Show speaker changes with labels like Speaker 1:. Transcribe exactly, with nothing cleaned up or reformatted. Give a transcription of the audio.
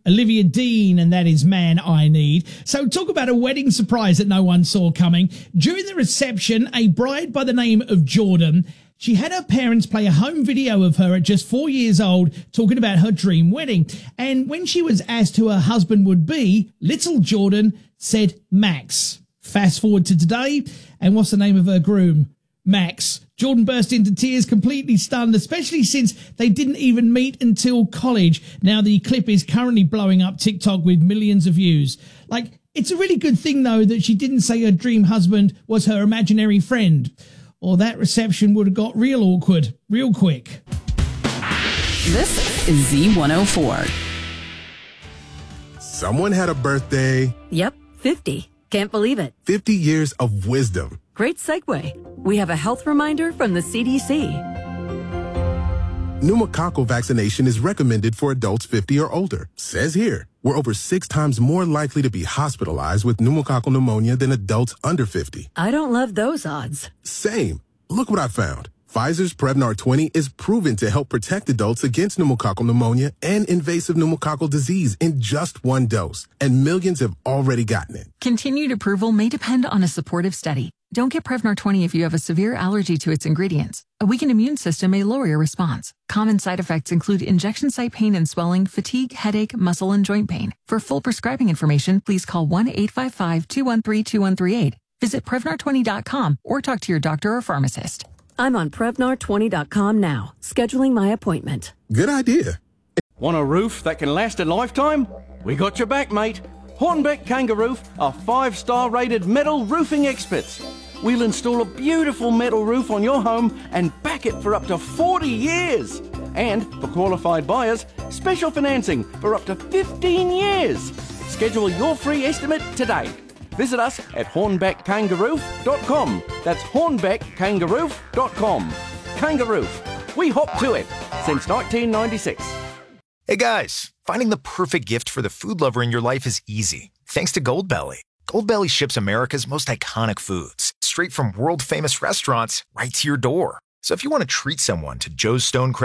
Speaker 1: Olivia Dean, and that is Man I Need. So talk about a wedding surprise that no one saw coming. During the reception, a bride by the name of Jordan, she had her parents play a home video of her at just four years old talking about her dream wedding. And when she was asked who her husband would be, little Jordan said Max. Fast forward to today, and what's the name of her groom? Max. Jordan burst into tears, completely stunned, especially since they didn't even meet until college. Now the clip is currently blowing up TikTok with millions of views. Like, it's a really good thing, though, that she didn't say her dream husband was her imaginary friend, or that reception would have got real awkward real quick.
Speaker 2: This is Z one oh four.
Speaker 3: Someone had a birthday.
Speaker 4: Yep, fifty. Can't believe it.
Speaker 3: fifty years of wisdom.
Speaker 4: Great segue. We have a health reminder from the C D C.
Speaker 3: Pneumococcal vaccination is recommended for adults fifty or older. Says here, we're over six times more likely to be hospitalized with pneumococcal pneumonia than adults under fifty.
Speaker 4: I don't love those odds.
Speaker 3: Same. Look what I found. Pfizer's Prevnar twenty is proven to help protect adults against pneumococcal pneumonia and invasive pneumococcal disease in just one dose, and millions have already gotten it.
Speaker 5: Continued approval may depend on a supportive study. Don't get Prevnar twenty if you have a severe allergy to its ingredients. A weakened immune system may lower your response. Common side effects include injection site pain and swelling, fatigue, headache, muscle, and joint pain. For full prescribing information, please call one eight five five, two one three, two one three eight. Visit Prevnar twenty dot com or talk to your doctor or pharmacist.
Speaker 4: I'm on Prevnar twenty dot com now, scheduling my appointment.
Speaker 3: Good idea.
Speaker 6: Want a roof that can last a lifetime? We got your back, mate. Hornbeck Kangaroo are five-star rated metal roofing experts. We'll install a beautiful metal roof on your home and back it for up to forty years. And for qualified buyers, special financing for up to fifteen years. Schedule your free estimate today. Visit us at hornbeck kangaroo dot com. That's hornbeck kangaroo dot com. Kangaroo. We hop to it since nineteen ninety-six.
Speaker 7: Hey guys, finding the perfect gift for the food lover in your life is easy. Thanks to Goldbelly. Goldbelly ships America's most iconic foods straight from world-famous restaurants right to your door. So if you want to treat someone to Joe's Stone